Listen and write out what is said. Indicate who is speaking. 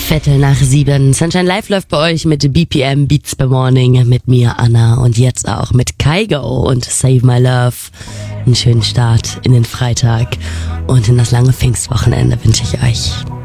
Speaker 1: 7:15. Sunshine Live läuft bei euch mit BPM Beats by Morning, mit mir, Anna, und jetzt auch mit Kygo und Save My Love. Einen schönen Start in den Freitag und in das lange Pfingstwochenende wünsche ich euch.